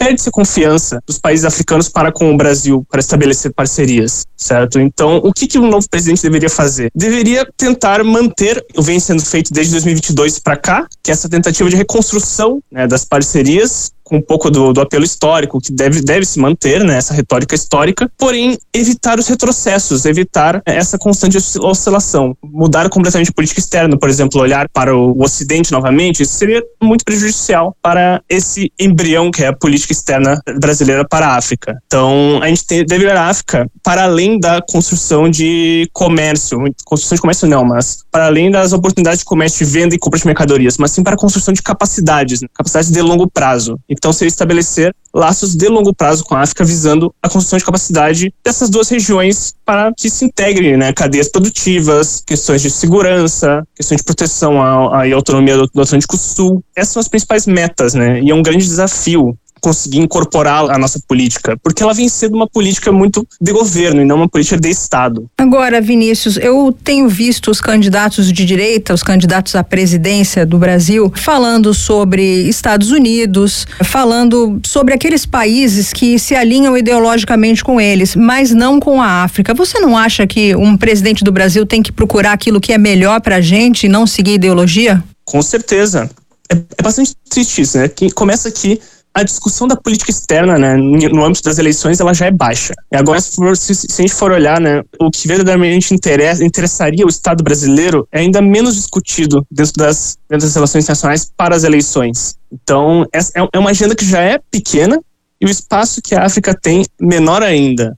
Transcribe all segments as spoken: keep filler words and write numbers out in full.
perde-se a confiança dos países africanos para com o Brasil, para estabelecer parcerias, certo? Então, o que, que o novo presidente deveria fazer? Deveria tentar manter, o vem sendo feito desde dois mil e vinte e dois para cá, que é essa tentativa de reconstrução, né, das parcerias, com um pouco do, do apelo histórico, que deve, deve se manter, né, essa retórica histórica, porém, evitar os retrocessos, evitar essa constante oscilação. Mudar completamente a política externa, por exemplo, olhar para o Ocidente novamente, isso seria muito prejudicial para esse embrião que é a política externa brasileira para a África. Então, a gente tem, deve olhar a África para além da construção de comércio, construção de comércio não, mas para além das oportunidades de comércio, de venda e compra de mercadorias, mas sim para a construção de capacidades, né, capacidades de longo prazo. Então, seria estabelecer laços de longo prazo com a África, visando a construção de capacidade dessas duas regiões para que se integrem, né, cadeias produtivas, questões de segurança, questões de proteção à, à autonomia do, do Atlântico Sul. Essas são as principais metas, né, e é um grande desafio conseguir incorporar a nossa política, porque ela vem sendo uma política muito de governo e não uma política de Estado. Agora, Vinícius, eu tenho visto os candidatos de direita, os candidatos à presidência do Brasil, falando sobre Estados Unidos, falando sobre aqueles países que se alinham ideologicamente com eles, mas não com a África. Você não acha que um presidente do Brasil tem que procurar aquilo que é melhor pra gente e não seguir ideologia? Com certeza. É, é bastante triste isso, né? Que começa aqui a discussão da política externa, né, no âmbito das eleições, ela já é baixa. E agora, se, for, se, se a gente for olhar, né, o que verdadeiramente interessa, interessaria o Estado brasileiro é ainda menos discutido dentro das, dentro das relações internacionais para as eleições. Então, essa é, é uma agenda que já é pequena e o espaço que a África tem menor ainda.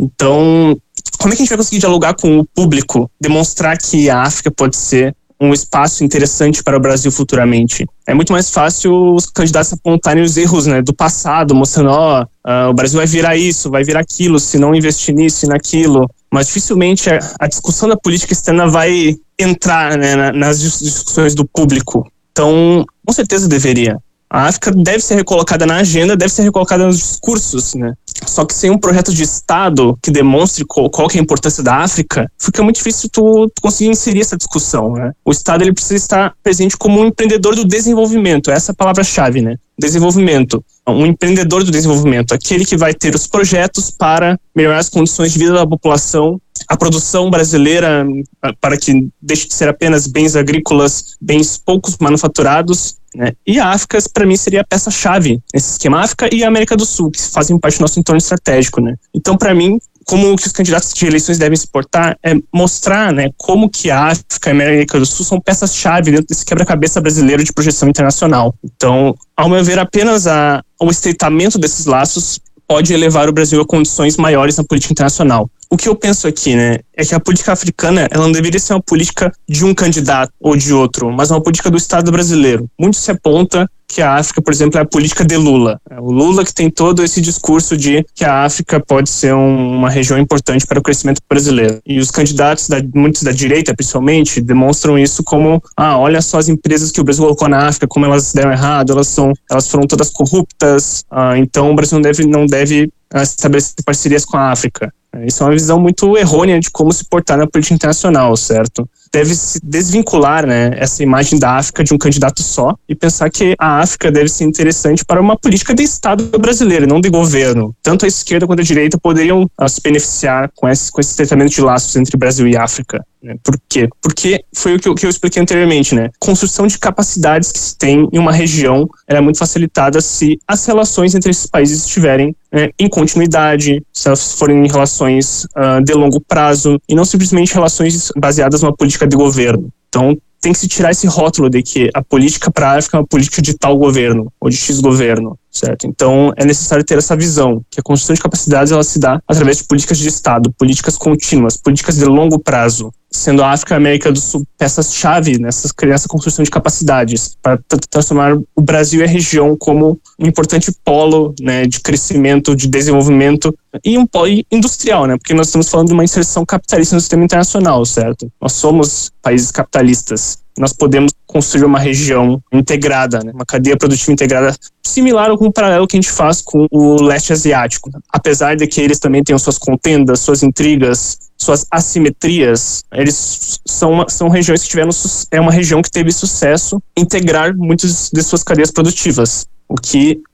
Então, como é que a gente vai conseguir dialogar com o público, demonstrar que a África pode ser um espaço interessante para o Brasil futuramente? É muito mais fácil os candidatos apontarem os erros, né, do passado, mostrando, ó, uh, o Brasil vai virar isso, vai virar aquilo, se não investir nisso e naquilo. Mas dificilmente a, a discussão da política externa vai entrar, né, na, nas discussões do público. Então, com certeza deveria. A África deve ser recolocada na agenda, deve ser recolocada nos discursos, né? Só que sem um projeto de Estado que demonstre qual, qual que é a importância da África, fica muito difícil tu, tu conseguir inserir essa discussão, né? O Estado, ele precisa estar presente como um empreendedor do desenvolvimento, essa é a palavra-chave, né? Desenvolvimento. Um empreendedor do desenvolvimento, aquele que vai ter os projetos para melhorar as condições de vida da população, a produção brasileira, para que deixe de ser apenas bens agrícolas, bens poucos manufaturados, né? E a África, para mim, seria a peça-chave nesse esquema. A África e a América do Sul, que fazem parte do nosso entorno estratégico, né? Então, para mim, como que os candidatos de eleições devem se portar é mostrar, né, como que a África e a América do Sul são peças-chave dentro desse quebra-cabeça brasileiro de projeção internacional. Então, ao meu ver, apenas a, o estreitamento desses laços pode elevar o Brasil a condições maiores na política internacional. O que eu penso aqui, né, é que a política africana, ela não deveria ser uma política de um candidato ou de outro, mas uma política do Estado brasileiro. Muito se aponta que a África, por exemplo, é a política de Lula. É o Lula que tem todo esse discurso de que a África pode ser um, uma região importante para o crescimento brasileiro. E os candidatos, da, muitos da direita, principalmente, demonstram isso como, ah, olha só as empresas que o Brasil colocou na África, como elas deram errado, elas, são, elas foram todas corruptas, ah, então o Brasil não deve, não deve ah, estabelecer parcerias com a África. Isso é uma visão muito errônea de como se portar na política internacional, certo? Deve se desvincular, né, essa imagem da África de um candidato só e pensar que a África deve ser interessante para uma política de Estado brasileiro, não de governo. Tanto a esquerda quanto a direita poderiam uh, se beneficiar com esse, com esse estreitamento de laços entre Brasil e África. Né? Por quê? Porque foi o que eu, que eu expliquei anteriormente, né? Construção de capacidades que se tem em uma região ela é muito facilitada se as relações entre esses países estiverem né, em continuidade, se elas forem em relações uh, de longo prazo e não simplesmente relações baseadas numa política de governo. Então, tem que se tirar esse rótulo de que a política para a África é uma política de tal governo ou de X governo, certo? Então, é necessário ter essa visão, que a construção de capacidades ela se dá através de políticas de Estado, políticas contínuas, políticas de longo prazo, sendo a África e a América do Sul peças-chave nessa, nessa construção de capacidades, para transformar o Brasil e a região como um importante polo né, de crescimento, de desenvolvimento e um polo industrial, né? Porque nós estamos falando de uma inserção capitalista no sistema internacional, certo? Nós somos países capitalistas. Nós podemos construir uma região integrada, né? Uma cadeia produtiva integrada, similar ou com um paralelo que a gente faz com o leste asiático. Apesar de que eles também tenham suas contendas, suas intrigas, suas assimetrias, eles são, uma, são regiões que tiveram, é uma região que teve sucesso em integrar muitas de suas cadeias produtivas, o que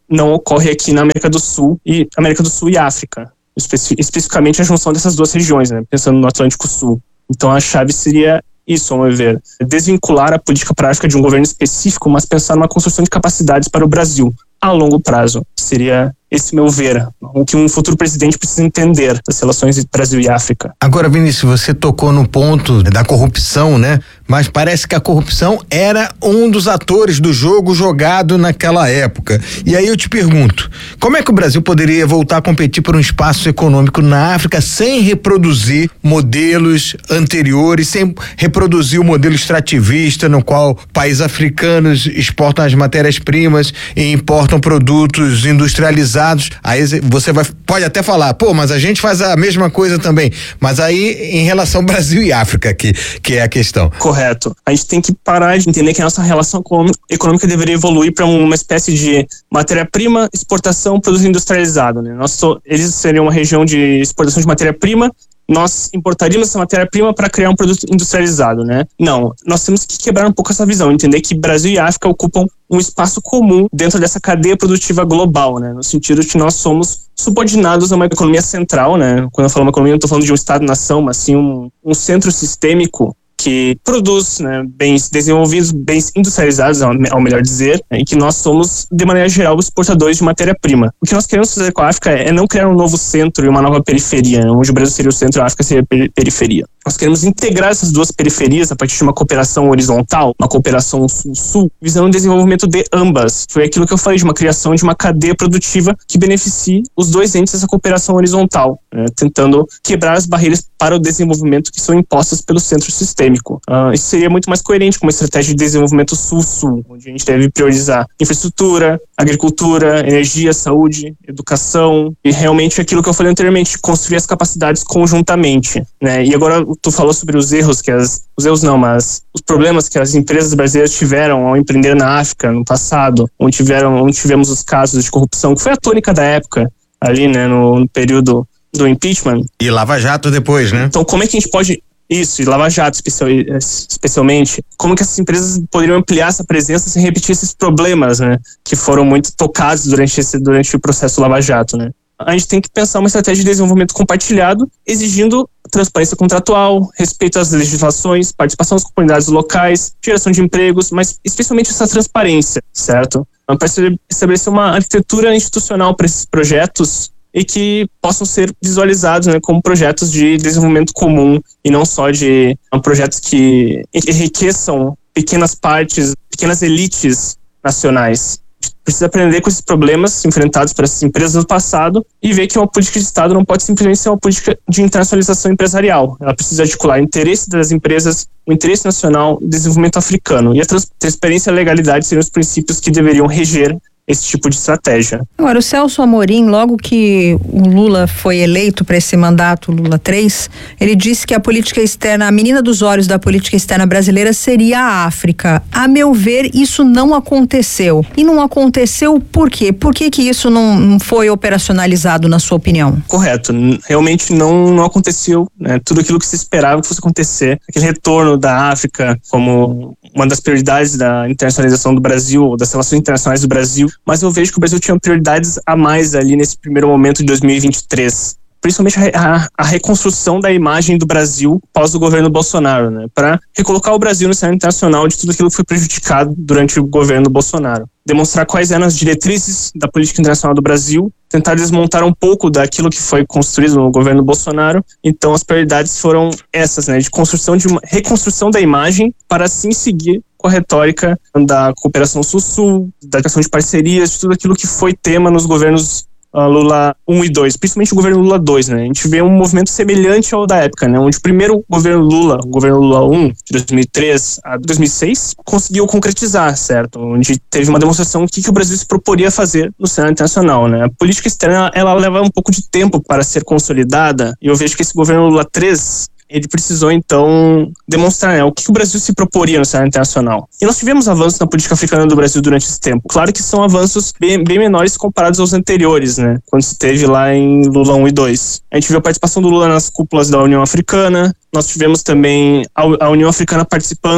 não ocorre aqui na América do Sul e América do Sul e África, especi- especificamente a junção dessas duas regiões, né, pensando no Atlântico Sul. Então a chave seria isso, ao meu ver, desvincular a política para a África de um governo específico, mas pensar numa construção de capacidades para o Brasil a longo prazo. Seria esse meu ver, o que um futuro presidente precisa entender das relações entre Brasil e África. Agora, Vinícius, você tocou no ponto da corrupção, né? Mas parece que a corrupção era um dos atores do jogo jogado naquela época. E aí eu te pergunto, como é que o Brasil poderia voltar a competir por um espaço econômico na África sem reproduzir modelos anteriores, sem reproduzir o modelo extrativista no qual países africanos exportam as matérias-primas e importam produtos industrializados? Aí você vai, pode até falar, pô, mas a gente faz a mesma coisa também. Mas aí em relação ao Brasil e África, que, que é a questão. Correto. A gente tem que parar de entender que a nossa relação econômica deveria evoluir para uma espécie de matéria-prima, exportação, produto industrializado, né? Nós so, eles seriam uma região de exportação de matéria-prima, nós importaríamos essa matéria-prima para criar um produto industrializado, né? Não, nós temos que quebrar um pouco essa visão, entender que Brasil e África ocupam um espaço comum dentro dessa cadeia produtiva global, né? No sentido de que nós somos subordinados a uma economia central, né? Quando eu falo uma economia, não estou falando de um Estado-nação, mas sim um, um centro sistêmico que produz, né, bens desenvolvidos, bens industrializados, ao melhor dizer, né, e que nós somos, de maneira geral, exportadores de matéria-prima. O que nós queremos fazer com a África é não criar um novo centro e uma nova periferia, onde o Brasil seria o centro e a África seria a periferia. Nós queremos integrar essas duas periferias a partir de uma cooperação horizontal, uma cooperação sul-sul, visando o desenvolvimento de ambas. Foi aquilo que eu falei, de uma criação de uma cadeia produtiva que beneficie os dois entes dessa cooperação horizontal, né, tentando quebrar as barreiras para o desenvolvimento que são impostas pelo centro sistêmico. Uh, isso seria muito mais coerente com uma estratégia de desenvolvimento sul-sul, onde a gente deve priorizar infraestrutura, agricultura, energia, saúde, educação e realmente aquilo que eu falei anteriormente, construir as capacidades conjuntamente, né? E agora tu falou sobre os erros que as, os erros não, mas os problemas que as empresas brasileiras tiveram ao empreender na África no passado, onde tiveram, onde tivemos os casos de corrupção, que foi a tônica da época ali, né, no, no período do impeachment. E Lava Jato depois, né? Então, como é que a gente pode... Isso, e Lava Jato especial, especialmente, como que essas empresas poderiam ampliar essa presença sem repetir esses problemas, né, que foram muito tocados durante, esse, durante o processo Lava Jato, né? A gente tem que pensar uma estratégia de desenvolvimento compartilhado, exigindo transparência contratual, respeito às legislações, participação das comunidades locais, geração de empregos, mas especialmente essa transparência, certo? Para estabelecer uma arquitetura institucional para esses projetos e que possam ser visualizados, né, como projetos de desenvolvimento comum e não só de um, projetos que enriqueçam pequenas partes, pequenas elites nacionais. A gente precisa aprender com esses problemas enfrentados por essas empresas no passado e ver que uma política de Estado não pode simplesmente ser uma política de internacionalização empresarial. Ela precisa articular o interesse das empresas, o interesse nacional, o desenvolvimento africano. E a trans- transparência e a legalidade seriam os princípios que deveriam reger esse tipo de estratégia. Agora, o Celso Amorim, logo que o Lula foi eleito para esse mandato, Lula três, ele disse que a política externa, a menina dos olhos da política externa brasileira seria a África. A meu ver, isso não aconteceu. E não aconteceu por quê? Por que que isso não, não foi operacionalizado, na sua opinião? Correto. Realmente não, não aconteceu, né, tudo aquilo que se esperava que fosse acontecer. Aquele retorno da África como uma das prioridades da internacionalização do Brasil, das relações internacionais do Brasil, mas eu vejo que o Brasil tinha prioridades a mais ali nesse primeiro momento de dois mil e vinte e três. Principalmente a, a, a reconstrução da imagem do Brasil pós o governo Bolsonaro, né? Para recolocar o Brasil no cenário internacional de tudo aquilo que foi prejudicado durante o governo Bolsonaro. Demonstrar quais eram as diretrizes da política internacional do Brasil, tentar desmontar um pouco daquilo que foi construído no governo Bolsonaro. Então as prioridades foram essas, né? De construção de uma reconstrução da imagem para assim seguir com a retórica da cooperação sul-sul, da questão de parcerias, de tudo aquilo que foi tema nos governos uh, Lula um e dois, principalmente o governo Lula dois, né? A gente vê um movimento semelhante ao da época, né? Onde o primeiro governo Lula, o governo Lula um, de dois mil e três a dois mil e seis, conseguiu concretizar, certo? Onde teve uma demonstração do que, que o Brasil se proporia fazer no cenário internacional, né? A política externa, ela leva um pouco de tempo para ser consolidada, e eu vejo que esse governo Lula três, ele precisou, então, demonstrar, né, o que o Brasil se proporia no cenário internacional. E nós tivemos avanços na política africana do Brasil durante esse tempo. Claro que são avanços bem, bem menores comparados aos anteriores, né, quando se teve lá em Lula um e dois. A gente viu a participação do Lula nas cúpulas da União Africana, nós tivemos também a, a União Africana participando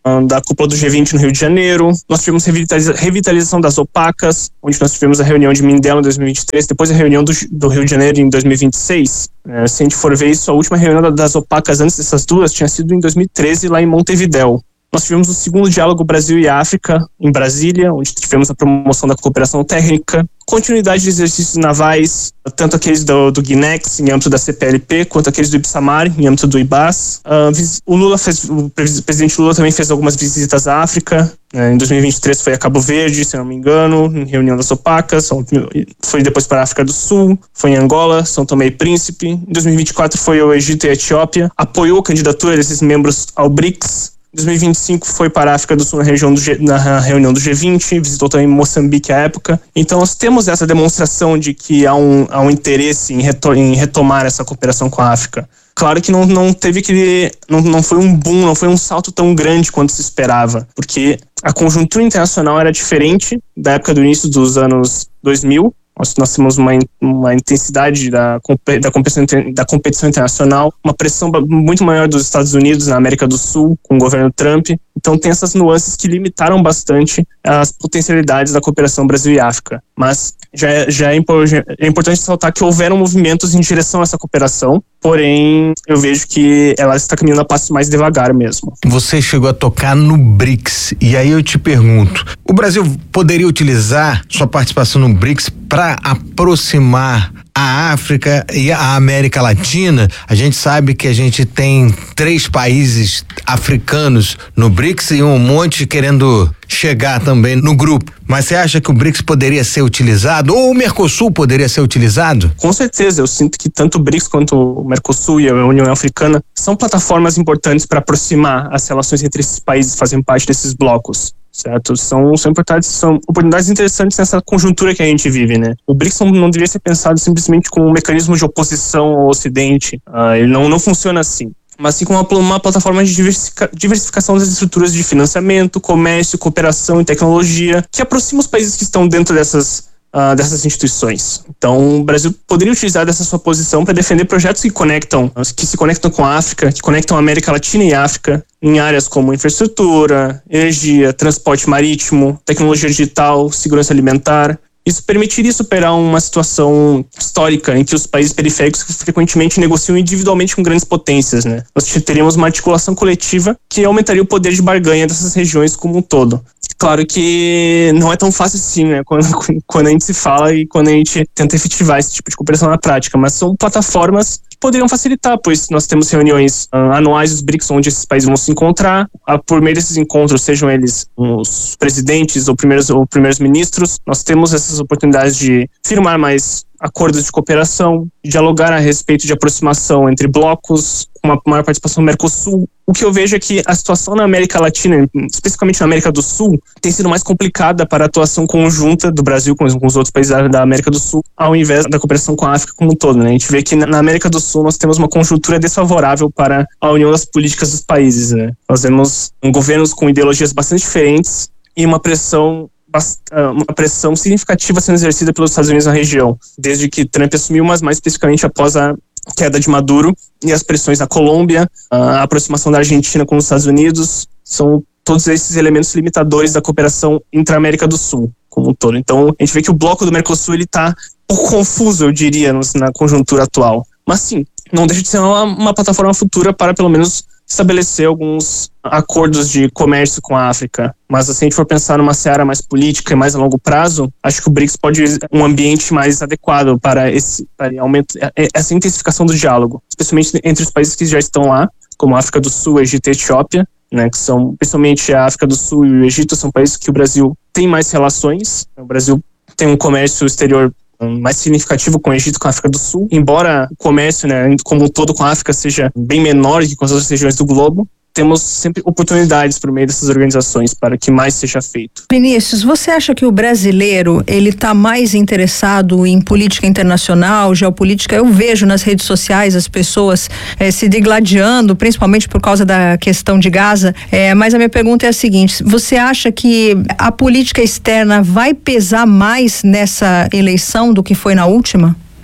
da cúpula do G vinte no Rio de Janeiro. Nós tivemos revitaliza- revitalização das OPACas, onde nós tivemos a reunião de Mindelo em dois mil e vinte e três, depois a reunião do, do Rio de Janeiro em dois mil e vinte e seis. É, se a gente for ver isso, a última reunião das OPACas antes dessas duas tinha sido em dois mil e treze, lá em Montevidéu. Nós tivemos o segundo diálogo Brasil e África, em Brasília, onde tivemos a promoção da cooperação técnica, continuidade de exercícios navais, tanto aqueles do, do Guinex, em âmbito da C P L P, quanto aqueles do Ibsamar, em âmbito do I B A S. Uh, o Lula fez, o presidente Lula também fez algumas visitas à África. Em dois mil e vinte e três foi a Cabo Verde, se não me engano, em reunião das OPACas. Foi depois para a África do Sul, foi em Angola, São Tomé e Príncipe. Em dois mil e vinte e quatro foi ao Egito e a Etiópia. Apoiou a candidatura desses membros ao BRICS. Em dois mil e vinte e cinco foi para a África do Sul na, região do G, na reunião do G vinte, visitou também Moçambique à época. Então nós temos essa demonstração de que há um, há um interesse em, reto, em retomar essa cooperação com a África. Claro que não, não teve que. Não, não foi um boom, não foi um salto tão grande quanto se esperava, porque a conjuntura internacional era diferente da época do início dos anos dois mil. Nós, nós temos uma, uma intensidade da, da, competição, da competição internacional, uma pressão muito maior dos Estados Unidos na América do Sul, com o governo Trump. Então tem essas nuances que limitaram bastante as potencialidades da cooperação Brasil e África. Mas já é, já é, é importante ressaltar que houveram movimentos em direção a essa cooperação, porém eu vejo que ela está caminhando a passos mais devagar mesmo. Você chegou a tocar no BRICS, e aí eu te pergunto, o Brasil poderia utilizar sua participação no BRICS para aproximar a África e a América Latina? A gente sabe que a gente tem três países africanos no BRICS e um monte querendo chegar também no grupo. Mas você acha que o BRICS poderia ser utilizado? Ou o Mercosul poderia ser utilizado? Com certeza, eu sinto que tanto o BRICS quanto o Mercosul e a União Africana são plataformas importantes para aproximar as relações entre esses países que fazem parte desses blocos. Certo? São, são importantes, são oportunidades interessantes nessa conjuntura que a gente vive, né? O BRICS não, não deveria ser pensado simplesmente como um mecanismo de oposição ao Ocidente. Uh, ele não, não funciona assim. Mas sim como uma, uma plataforma de diversifica, diversificação das estruturas de financiamento, comércio, cooperação e tecnologia, que aproxima os países que estão dentro dessas Uh, dessas instituições. Então, o Brasil poderia utilizar dessa sua posição para defender projetos que conectam, que se conectam com a África, que conectam a América Latina e a África em áreas como infraestrutura, energia, transporte marítimo, tecnologia digital, segurança alimentar. Isso permitiria superar uma situação histórica em que os países periféricos frequentemente negociam individualmente com grandes potências, né? Nós teríamos uma articulação coletiva que aumentaria o poder de barganha dessas regiões como um todo. Claro que não é tão fácil assim, né? Quando, quando a gente se fala e quando a gente tenta efetivar esse tipo de cooperação na prática, mas são plataformas que poderiam facilitar, pois nós temos reuniões uh, anuais dos BRICS onde esses países vão se encontrar. Uh, por meio desses encontros, sejam eles os presidentes ou primeiros, ou primeiros ministros, nós temos essas oportunidades de firmar mais acordos de cooperação, dialogar a respeito de aproximação entre blocos, com uma maior participação do Mercosul. O que eu vejo é que a situação na América Latina, especificamente na América do Sul, tem sido mais complicada para a atuação conjunta do Brasil com os outros países da América do Sul, ao invés da cooperação com a África como um todo, né? A gente vê que na América do Sul nós temos uma conjuntura desfavorável para a união das políticas dos países, né? Nós temos um governos com ideologias bastante diferentes e uma pressão uma pressão significativa sendo exercida pelos Estados Unidos na região, desde que Trump assumiu, mas mais especificamente após a queda de Maduro e as pressões na Colômbia, a aproximação da Argentina com os Estados Unidos, são todos esses elementos limitadores da cooperação entre a América do Sul como um todo. Então, a gente vê que o bloco do Mercosul ele está um pouco confuso, eu diria, na conjuntura atual. Mas sim, não deixa de ser uma, uma plataforma futura para, pelo menos, estabelecer alguns acordos de comércio com a África. Mas se a gente for pensar numa seara mais política e mais a longo prazo, acho que o BRICS pode ser um ambiente mais adequado para, esse, para aumento, essa intensificação do diálogo, especialmente entre os países que já estão lá, como a África do Sul, Egito e Etiópia, né, que são, principalmente a África do Sul e o Egito, são países que o Brasil tem mais relações. O Brasil tem um comércio exterior mais significativo com o Egito, com a África do Sul, embora o comércio, né, como um todo com a África seja bem menor que com as outras regiões do globo, temos sempre oportunidades por meio dessas organizações para que mais seja feito. Vinícius, você acha que o brasileiro ele está mais interessado em política internacional, geopolítica? Eu vejo nas redes sociais as pessoas eh, se digladiando, principalmente por causa da questão de Gaza, eh, mas a minha pergunta é a seguinte: você acha que a política externa vai pesar mais nessa eleição do que foi na última?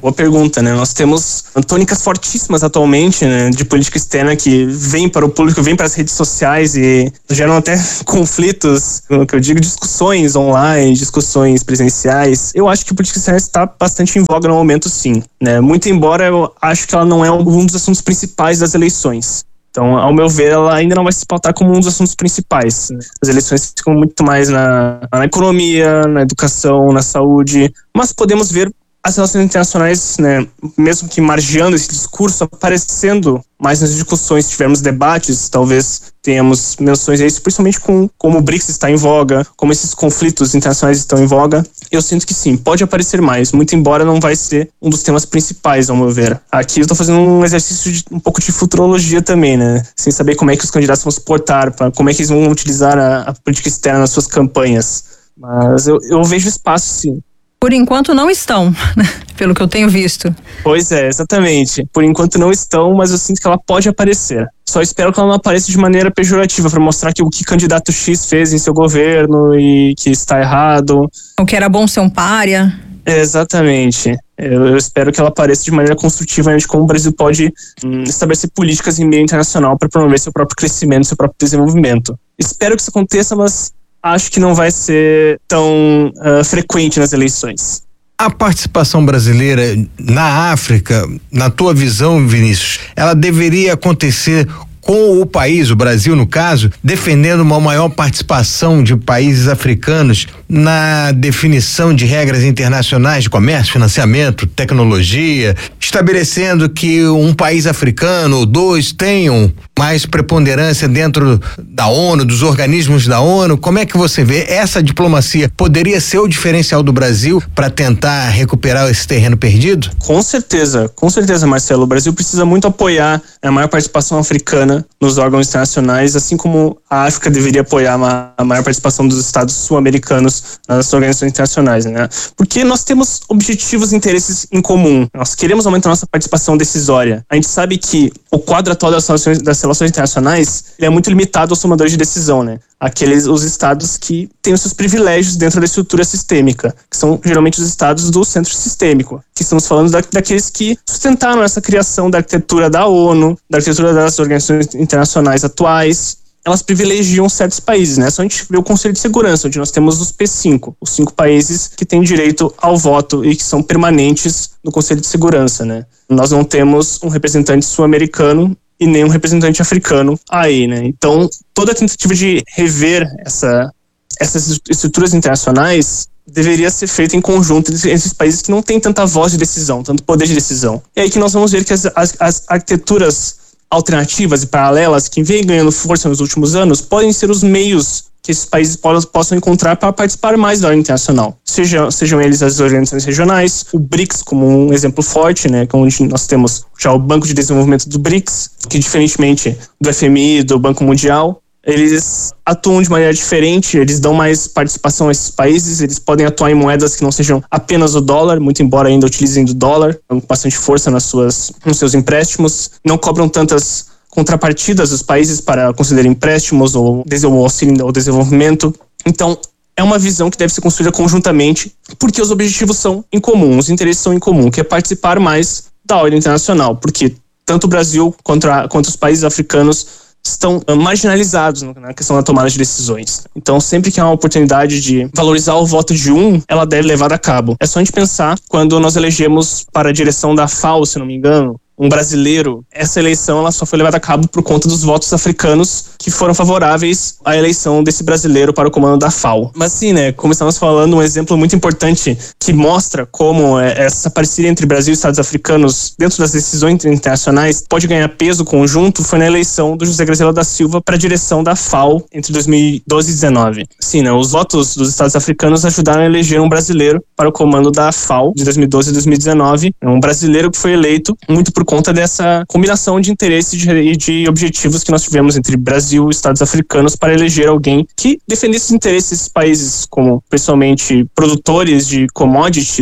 Boa pergunta, né? Nós temos tônicas fortíssimas atualmente, né, de política externa que vem para o público, vem para as redes sociais e geram até conflitos, no que eu digo, discussões online, discussões presenciais. Eu acho que a política externa está bastante em voga no momento, sim, né? Muito embora eu acho que ela não é um dos assuntos principais das eleições. Então, ao meu ver, ela ainda não vai se pautar como um dos assuntos principais. As eleições ficam muito mais na, na economia, na educação, na saúde, mas podemos ver as relações internacionais, né, mesmo que margeando esse discurso, aparecendo mais nas discussões. Se tivermos debates, talvez tenhamos menções a isso, principalmente com como o BRICS está em voga, como esses conflitos internacionais estão em voga. Eu sinto que sim, pode aparecer mais, muito embora não vai ser um dos temas principais, ao meu ver. Aqui eu estou fazendo um exercício de um pouco de futurologia também, né, sem saber como é que os candidatos vão se portar, pra, como é que eles vão utilizar a, a política externa nas suas campanhas. Mas eu, eu vejo espaço, sim. Por enquanto não estão, né? Pelo que eu tenho visto. Pois é, exatamente. Por enquanto não estão, mas eu sinto que ela pode aparecer. Só espero que ela não apareça de maneira pejorativa, para mostrar que o que candidato X fez em seu governo e que está errado. O que era bom ser um pária. É, exatamente. Eu, eu espero que ela apareça de maneira construtiva, de como o Brasil pode hum, estabelecer políticas em meio internacional para promover seu próprio crescimento, seu próprio desenvolvimento. Espero que isso aconteça, mas acho que não vai ser tão uh, frequente nas eleições. A participação brasileira na África, na tua visão, Vinícius, ela deveria acontecer com o país, o Brasil no caso, defendendo uma maior participação de países africanos na definição de regras internacionais de comércio, financiamento, tecnologia, estabelecendo que um país africano ou dois tenham mais preponderância dentro da ONU, dos organismos da ONU. Como é que você vê essa diplomacia? Poderia ser o diferencial do Brasil para tentar recuperar esse terreno perdido? Com certeza, com certeza, Marcelo. O Brasil precisa muito apoiar a maior participação africana nos órgãos internacionais, assim como a África deveria apoiar a maior participação dos estados sul-americanos nas organizações internacionais, né? Porque nós temos objetivos e interesses em comum. Nós queremos aumentar nossa participação decisória. A gente sabe que o quadro atual das relações, das relações internacionais ele é muito limitado aos tomadores de decisão, né? Aqueles, os estados que têm os seus privilégios dentro da estrutura sistêmica, que são geralmente os estados do centro sistêmico, que estamos falando da, daqueles que sustentaram essa criação da arquitetura da ONU, da arquitetura das organizações internacionais atuais. Elas privilegiam certos países, né? Só a gente vê o Conselho de Segurança, onde nós temos os P cinco, os cinco países que têm direito ao voto e que são permanentes no Conselho de Segurança, né? Nós não temos um representante sul-americano e nem um representante africano aí, né? Então, toda a tentativa de rever essa, essas estruturas internacionais deveria ser feita em conjunto entre esses países que não têm tanta voz de decisão, tanto poder de decisão. E aí que nós vamos ver que as, as, as arquiteturas alternativas e paralelas que vêm ganhando força nos últimos anos podem ser os meios que esses países possam encontrar para participar mais da ordem internacional. Sejam, sejam eles as organizações regionais, o BRICS como um exemplo forte, né, onde nós temos já o Banco de Desenvolvimento do BRICS, que diferentemente do F M I, do Banco Mundial, eles atuam de maneira diferente, eles dão mais participação a esses países, eles podem atuar em moedas que não sejam apenas o dólar, muito embora ainda utilizem do dólar, com bastante força nas suas, nos seus empréstimos, não cobram tantas contrapartidas dos países para conceder empréstimos ou auxílio ao desenvolvimento. Então, é uma visão que deve ser construída conjuntamente, porque os objetivos são em comum, os interesses são em comum, que é participar mais da ordem internacional, porque tanto o Brasil quanto, a, quanto os países africanos estão marginalizados na questão da tomada de decisões. Então, sempre que há uma oportunidade de valorizar o voto de um, ela deve ser levada a cabo. É só a gente pensar quando nós elegemos para a direção da F A O, se não me engano, um brasileiro. Essa eleição ela só foi levada a cabo por conta dos votos africanos que foram favoráveis à eleição desse brasileiro para o comando da F A O. Mas sim, né, como estamos falando, um exemplo muito importante que mostra como essa parceria entre Brasil e Estados africanos dentro das decisões internacionais pode ganhar peso conjunto foi na eleição do José Graziela da Silva para a direção da F A O entre dois mil e doze e dois mil e dezenove. Sim, né, os votos dos Estados africanos ajudaram a eleger um brasileiro para o comando da F A O de dois mil e doze e dois mil e dezenove, um brasileiro que foi eleito muito por conta dessa combinação de interesses e de, de objetivos que nós tivemos entre Brasil e Estados africanos para eleger alguém que defendesse os interesses desses países, como principalmente produtores de commodities,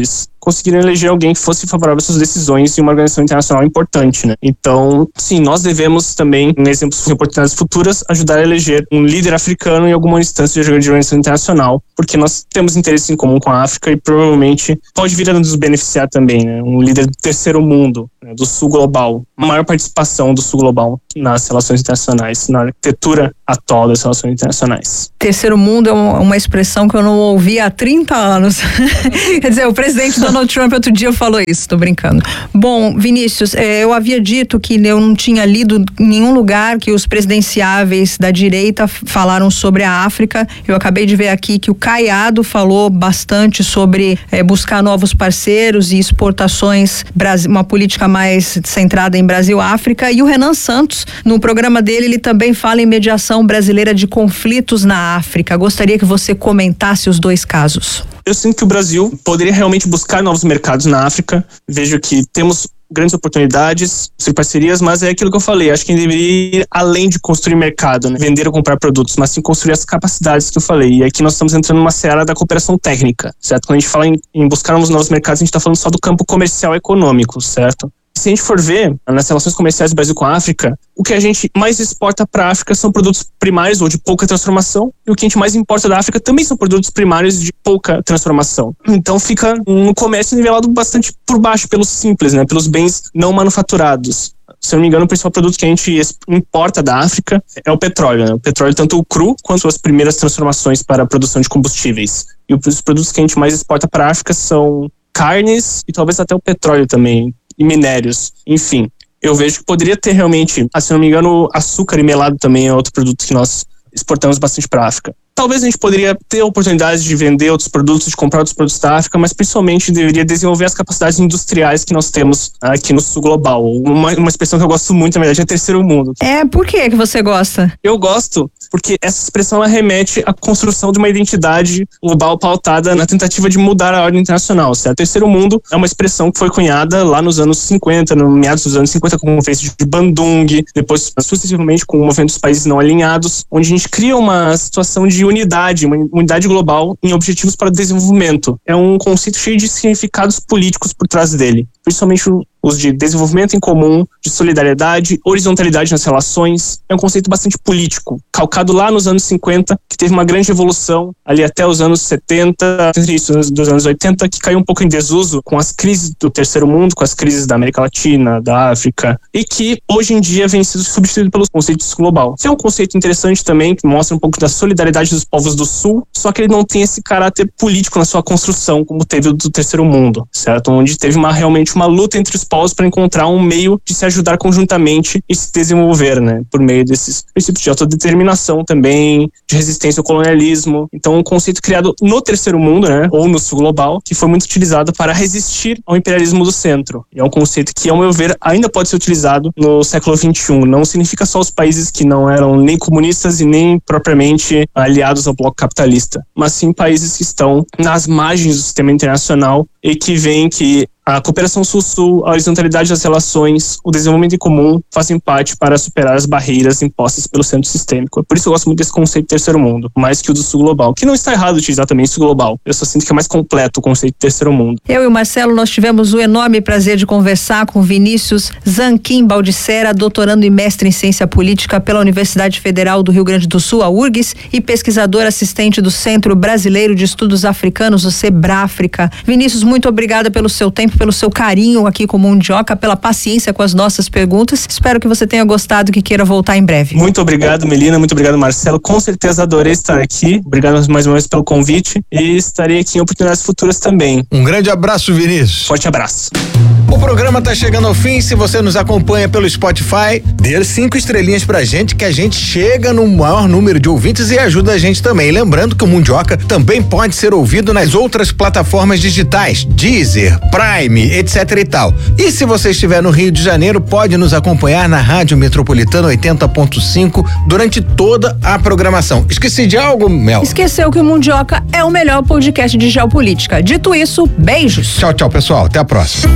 conseguiram eleger alguém que fosse favorável às suas decisões em uma organização internacional importante, né? Então, sim, nós devemos também, em exemplos de oportunidades futuras, ajudar a eleger um líder africano em alguma instância de organização internacional, porque nós temos interesse em comum com a África e provavelmente pode vir a nos beneficiar também, né? Um líder do terceiro mundo, né? Do sul global, a maior participação do sul global nas relações internacionais, na arquitetura atual das relações internacionais. Terceiro mundo é uma expressão que eu não ouvi há trinta anos. Quer dizer, o presidente Donald Trump outro dia falou isso, tô brincando. Bom, Vinícius, eu havia dito que eu não tinha lido em nenhum lugar que os presidenciáveis da direita falaram sobre a África. Eu acabei de ver aqui que o Caiado falou bastante sobre é, buscar novos parceiros e exportações, uma política mais centrada em Brasil-África. E o Renan Santos, no programa dele, ele também fala em mediação brasileira de conflitos na África. Gostaria que você comentasse os dois casos. Eu sinto que o Brasil poderia realmente buscar novos mercados na África. Vejo que temos grandes oportunidades, parcerias, mas é aquilo que eu falei, acho que a gente deveria ir além de construir mercado, né? Vender ou comprar produtos, mas sim construir as capacidades que eu falei. E aqui nós estamos entrando numa seara da cooperação técnica, certo? Quando a gente fala em, em buscar novos mercados, a gente está falando só do campo comercial e econômico, certo? Se a gente for ver nas relações comerciais do Brasil com a África, o que a gente mais exporta para a África são produtos primários ou de pouca transformação, e o que a gente mais importa da África também são produtos primários de pouca transformação. Então fica um comércio nivelado bastante por baixo, pelos simples, né, pelos bens não manufaturados. Se eu não me engano, o principal produto que a gente importa da África é o petróleo, né? O petróleo, tanto o cru quanto as primeiras transformações para a produção de combustíveis. E os produtos que a gente mais exporta para a África são carnes e talvez até o petróleo também, e minérios, enfim. Eu vejo que poderia ter realmente, se não me engano, açúcar e melado também é outro produto que nós exportamos bastante para a África. Talvez a gente poderia ter a oportunidade de vender outros produtos, de comprar outros produtos da África, mas principalmente deveria desenvolver as capacidades industriais que nós temos aqui no sul global. Uma, uma expressão que eu gosto muito, na verdade, é terceiro mundo. É, por que que você gosta? Eu gosto porque essa expressão ela remete à construção de uma identidade global pautada na tentativa de mudar a ordem internacional, certo? Terceiro mundo é uma expressão que foi cunhada lá nos anos cinquenta, no meados dos anos cinquenta, com o Conferência de Bandung, depois sucessivamente com o movimento dos países não alinhados, onde a gente cria uma situação de unidade, uma unidade global em objetivos para o desenvolvimento. É um conceito cheio de significados políticos por trás dele, principalmente os de desenvolvimento em comum, de solidariedade, horizontalidade nas relações. É um conceito bastante político, calcado lá nos anos cinquenta, que teve uma grande evolução ali até os anos setenta, isso, dos anos oitenta, que caiu um pouco em desuso com as crises do terceiro mundo, com as crises da América Latina, da África, e que hoje em dia vem sendo substituído pelos conceitos global. Que é um conceito interessante também, que mostra um pouco da solidariedade dos povos do Sul, só que ele não tem esse caráter político na sua construção, como teve o do terceiro mundo, certo? Onde teve uma, realmente uma luta entre os povos para encontrar um meio de se ajudar conjuntamente e se desenvolver, né? Por meio desses princípios de autodeterminação também, de resistência ao colonialismo. Então, um conceito criado no terceiro mundo, né? Ou no sul global, que foi muito utilizado para resistir ao imperialismo do centro. E é um conceito que, ao meu ver, ainda pode ser utilizado no século vinte e um. Não significa só os países que não eram nem comunistas e nem propriamente aliados ao bloco capitalista, mas sim países que estão nas margens do sistema internacional e que veem que a cooperação sul-sul, a horizontalidade das relações, o desenvolvimento em comum fazem parte para superar as barreiras impostas pelo centro sistêmico. Por isso eu gosto muito desse conceito de terceiro mundo, mais que o do sul global, que não está errado utilizar também o sul global. Eu só sinto que é mais completo o conceito de terceiro mundo. Eu e o Marcelo, nós tivemos o enorme prazer de conversar com Vinícius Zanquim Baldissera, doutorando e mestre em ciência política pela Universidade Federal do Rio Grande do Sul, a U R G S, e pesquisador assistente do Centro Brasileiro de Estudos Africanos, o SEBRAFRICA. Vinícius, muito obrigada pelo seu tempo, pelo seu carinho aqui com o Mundioca, pela paciência com as nossas perguntas. Espero que você tenha gostado e que queira voltar em breve. Muito obrigado, Melina. Muito obrigado, Marcelo. Com certeza adorei estar aqui. Obrigado mais uma vez pelo convite e estarei aqui em oportunidades futuras também. Um grande abraço, Vinícius. Forte abraço. O programa está chegando ao fim. Se você nos acompanha pelo Spotify, dê cinco estrelinhas pra gente, que a gente chega no maior número de ouvintes e ajuda a gente também. Lembrando que o Mundioca também pode ser ouvido nas outras plataformas digitais, Deezer, Prime, etc e tal. E se você estiver no Rio de Janeiro, pode nos acompanhar na Rádio Metropolitana oitenta ponto cinco durante toda a programação. Esqueci de algo, Mel? Esqueceu que o Mundioca é o melhor podcast de geopolítica. Dito isso, beijos. Tchau, tchau, pessoal. Até a próxima.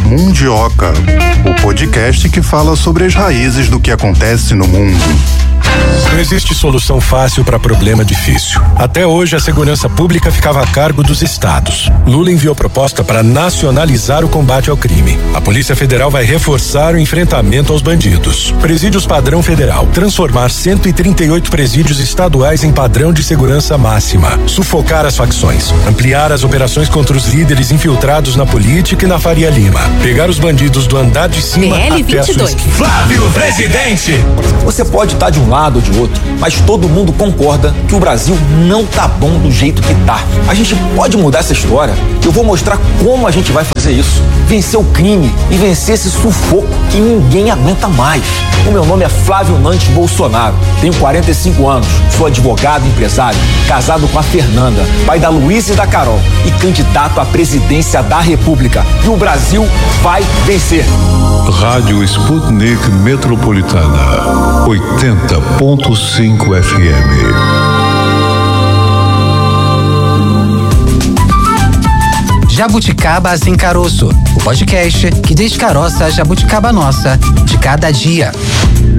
Mundioca, o podcast que fala sobre as raízes do que acontece no mundo. Não existe solução fácil para problema difícil. Até hoje, a segurança pública ficava a cargo dos estados. Lula enviou proposta para nacionalizar o combate ao crime. A Polícia Federal vai reforçar o enfrentamento aos bandidos. Presídios padrão federal. Transformar cento e trinta e oito presídios estaduais em padrão de segurança máxima. Sufocar as facções. Ampliar as operações contra os líderes infiltrados na política e na Faria Lima. Pegar os bandidos do andar de cima até a sua esquina. Flávio Presidente! Você pode estar de um lado ou de outro, mas todo mundo concorda que o Brasil não tá bom do jeito que tá. A gente pode mudar essa história. Eu vou mostrar como a gente vai fazer isso. Vencer o crime e vencer esse sufoco que ninguém aguenta mais. O meu nome é Flávio Nantes Bolsonaro. Tenho quarenta e cinco anos, sou advogado e empresário, casado com a Fernanda, pai da Luísa e da Carol e candidato à presidência da República. E o Brasil vai vencer. Rádio Sputnik Metropolitana, oitenta ponto cinco F M. Jabuticaba Sem Caroço, o podcast que descaroça a jabuticaba nossa de cada dia.